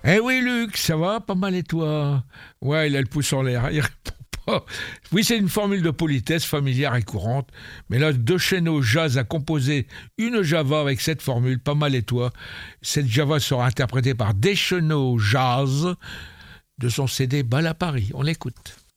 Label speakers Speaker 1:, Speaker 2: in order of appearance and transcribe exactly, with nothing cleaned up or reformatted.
Speaker 1: Eh oui, Luc, ça va? Pas mal et toi? Ouais, il a le pouce en l'air, il répond pas. Oui, c'est une formule de politesse familière et courante, mais là, Descheno Jazz a composé une Java avec cette formule, pas mal et toi. Cette Java sera interprétée par Descheno Jazz de son C D Bal à Paris. On l'écoute.